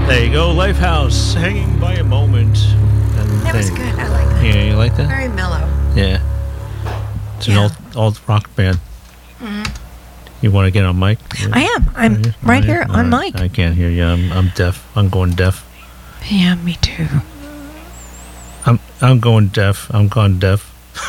There you go, Lifehouse, Hanging by a Moment. That was good. I like that. Yeah, you like that? Very mellow. Yeah. It's an old rock band. Mm-hmm. You want to get on mic? Yeah. I am. I'm right here on mic. I can't hear you. I'm deaf. I'm going deaf. Yeah, me too. I'm going deaf. I'm gone deaf.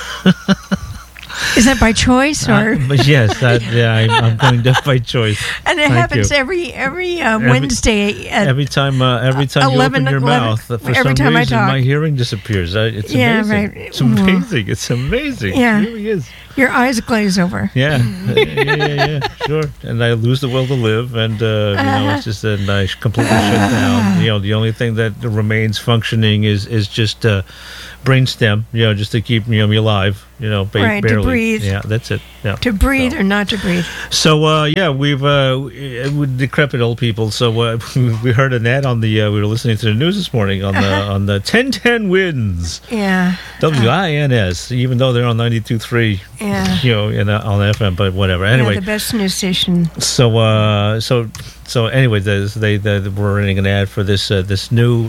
Is that by choice or? But yes, I'm going deaf by choice. And it happens every Wednesday at every time you open your mouth. For some reason, my hearing disappears. It's amazing. Right. It's amazing. It's amazing. Yeah. It really is. Your eyes glaze over. Yeah, sure. And I lose the will to live, and it's just that I completely shut down. The only thing that remains functioning is just brainstem. just to keep me alive. Right, barely. To breathe. Yeah, that's it. Yeah. To breathe or not to breathe. So we've decrepit old people. So we heard an ad on the. We were listening to the news this morning on the 1010 wins. Yeah. WINS, even though they're on 92.3. Yeah. On FM, but whatever. Anyway, the best news station. So anyway, they were running an ad for this new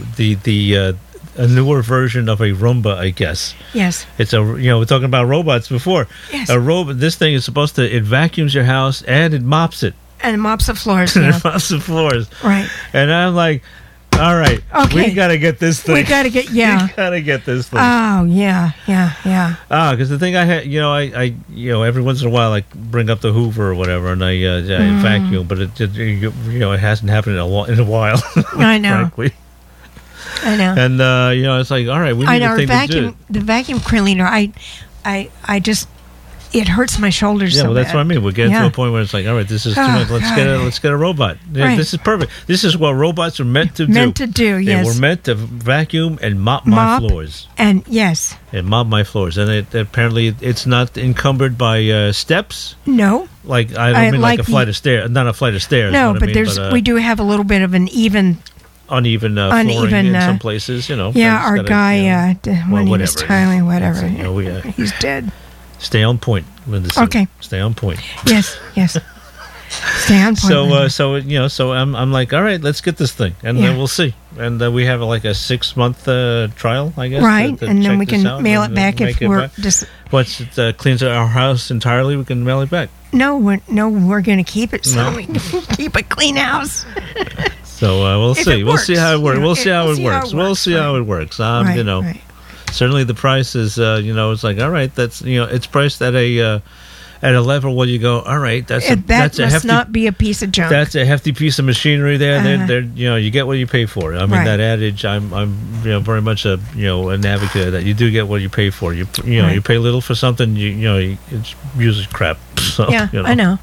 a newer version of a Roomba, I guess. Yes. It's we're talking about robots before. Yes. A robot. This thing is supposed to. It vacuums your house and it mops it. And it mops the floors. And it mops the floors. Right. And I'm like, all right, okay. We gotta get this thing. We gotta get We gotta get this thing. Oh yeah. Because the thing I had, I every once in a while I bring up the Hoover or whatever, and I vacuum, but it hasn't happened in a while. I know. Frankly. I know. And it's like, all right, we need a thing to do. The vacuum cleaner, I just. It hurts my shoulders. Yeah, so that's bad. what I mean. We're getting to a point where it's like, all right, this is too much. Let's get a robot. Right. This is perfect. This is what robots are meant to do. Yes. They were meant to vacuum and mop my floors. And yes. And mop my floors. And apparently it's not encumbered by steps. No. Like I mean like a flight of stairs. Not a flight of stairs. No, but we do have a little bit of an uneven flooring in some places. Yeah, our guy. When he was tiling, whatever. He's dead. Stay on point, Linda. Okay. Stay on point. Yes. Stay on point. So I'm like, all right, let's get this thing, and then we'll see. And we have like a 6-month trial, I guess. Right, and then we can mail it back if we're just. Once it cleans our house entirely, we can mail it back. No, we're going to keep it so we can keep a clean house. So we'll see. We'll see how it works. We'll see how it works. We'll see how it works. Right. Certainly the price is, it's like, all right, that's, it's priced at a level where you go, all right, that's a hefty, not be a piece of junk. That's a hefty piece of machinery there. They're you get what you pay for. I mean, that adage, I'm very much an advocate of that. You do get what you pay for. You pay little for something, it's usually crap. So, yeah, I know.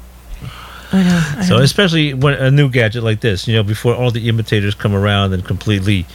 So especially when a new gadget like this, before all the imitators come around and completely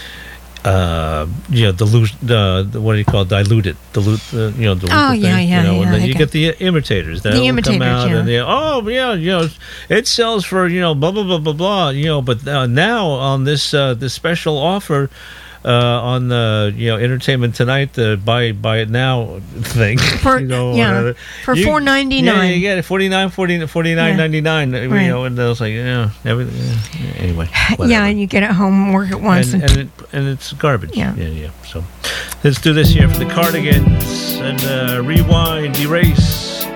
dilute it. Dilute the thing. And then you get the imitators. That will come out and it sells for blah blah blah blah blah. But now on this special offer. On the Entertainment Tonight, the buy it now thing. For $4.99. Yeah, you get it $49.99. And I was like, everything. Anyway, whatever. Yeah, and you get it home, work at once, and it's garbage. Yeah. So let's do this here for the Cardigans and rewind, erase.